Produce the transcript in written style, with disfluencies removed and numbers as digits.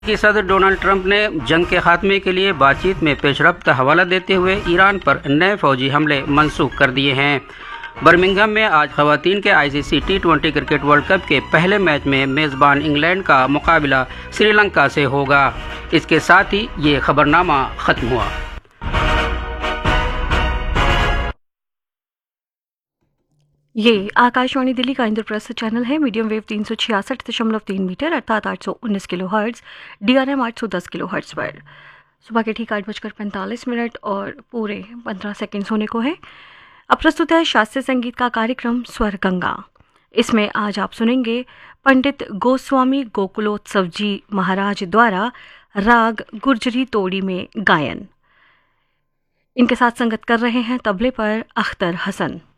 कि सदर Donald Trump ने जंग के खात्मे के लिए बातचीत में पेशरफ्त का हवाला देते हुए ईरान पर नए फौजी हमले मनसूख कर दिए हैं। बर्मिंघम में आज खवातीन के ICC T20 cricket world cup के पहले मैच में मेज़बान इंग्लैंड का मुकाबला श्रीलंका से होगा। इसके साथ ही ये खबरनामा खत्म हुआ। ये आकाशवाणी दिल्ली का इंद्रप्रस्थ चैनल है। मीडियम वेव 366.3 मीटर अर्थात 819 kilo hertz, DRM 810 kilo hertz पर सुबह के ठीक 8:45 और पूरे 15 सेकंड्स होने को है। अब प्रस्तुत है शास्त्रीय संगीत का कार्यक्रम स्वर गंगा। इसमें आज आप सुनेंगे पंडित गोस्वामी गोकुलोत्सव जी महाराज द्वारा राग गुर्जरी तोड़ी में गायन। इनके साथ संगत कर रहे हैं तबले पर अख्तर हसन।